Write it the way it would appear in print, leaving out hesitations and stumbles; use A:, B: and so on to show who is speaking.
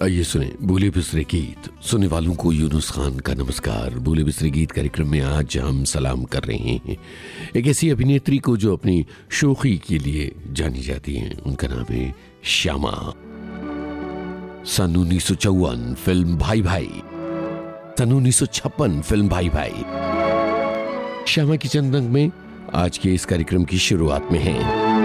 A: आइए सुने भूले बिसरे गीत। सुनने वालों को यूनुस खान का नमस्कार। भूले बिसरे गीत कार्यक्रम में आज हम सलाम कर रहे हैं एक ऐसी अभिनेत्री को जो अपनी शोखी के लिए जानी जाती हैं। उनका नाम है श्यामा। सन 1954 फिल्म भाई भाई, सन 1956 फिल्म भाई भाई। श्यामा की चंद अंक में आज के इस कार्यक्रम की शुरुआत में है